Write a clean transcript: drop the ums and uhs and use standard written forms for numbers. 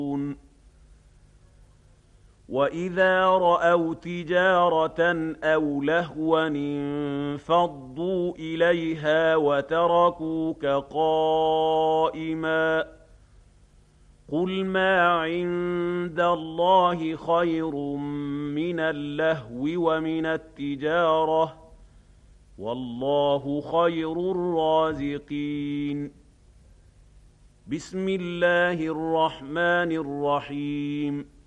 وَإِذَا رَأَوْا تِجَارَةً أَوْ لَهْوًا انفَضُّوا إِلَيْهَا وَتَرَكُوكَ قَائِمًا ۚ قُلْ مَا عِندَ اللَّهِ خَيْرٌ مِّنَ اللَّهْوِ وَمِنَ التِّجَارَةِ ۚ وَاللَّهُ خَيْرُ الرَّازِقِينَ. بسم الله الرحمن الرحيم